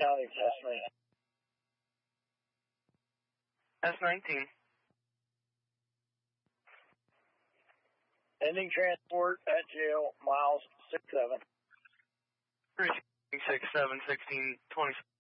County, S19. S19. Ending transport at jail, miles 67. 367, 16, 20.